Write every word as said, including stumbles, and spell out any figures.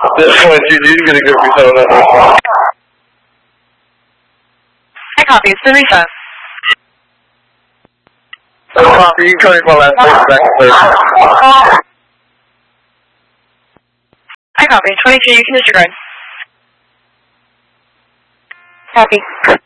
This twenty-two, did you get a good reset on that first one? I copy. It's the reset. So copy, you can tell me my last place back to third. I copy. twenty-two, you can disregard. Copy.